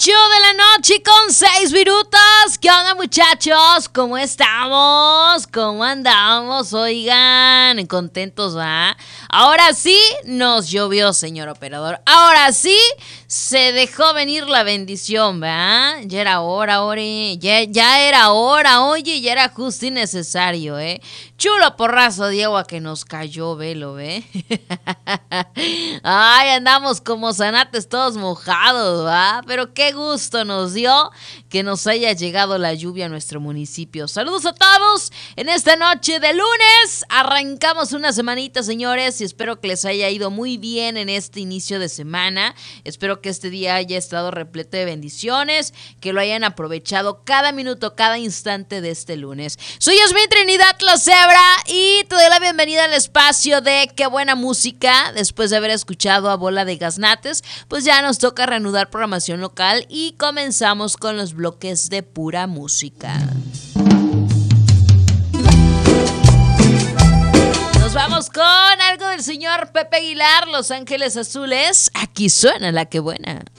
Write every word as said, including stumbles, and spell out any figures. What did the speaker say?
ocho de la noche con seis minutos. ¿Qué onda, muchachos? ¿Cómo estamos? ¿Cómo andamos? Oigan, contentos, ¿va? Ahora sí nos llovió, señor operador. Ahora sí se dejó venir la bendición, ¿va? Ya era hora, ore. Ya, ya era hora, oye, ya era justo y necesario, ¿eh? Chulo porrazo, Diego, a que nos cayó, velo, ¿ve? Ay, andamos como zanates todos mojados, ¿va? Pero qué gusto nos dio que nos haya llegado la lluvia a nuestro municipio. Saludos a todos en esta noche de lunes. Arrancamos una semanita, señores, y espero que les haya ido muy bien en este inicio de semana. Espero que este día haya estado repleto de bendiciones, que lo hayan aprovechado cada minuto, cada instante de este lunes. Soy Yasmín Trinidad La Cebra y te doy la bienvenida al espacio de Qué Buena Música. Después de haber escuchado a Bola de Gaznates, pues ya nos toca reanudar programación local y comenzamos con los bloques de pura música. Nos vamos con algo del señor Pepe Aguilar, Los Ángeles Azules. Aquí suena la Qué Buena.